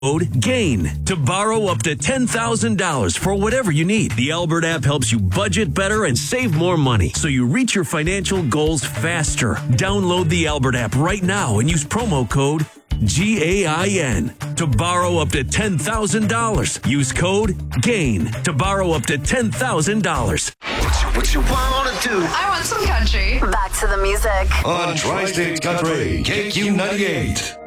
Code GAIN to borrow up to $10,000 for whatever you need. The Albert app helps you budget better and save more money so you reach your financial goals faster. Download the Albert app right now and use promo code GAIN to borrow up to $10,000. Use code GAIN to borrow up to $10,000. What you wanna do? I want some country. Back to the music. On Tri-State Country, KQ98.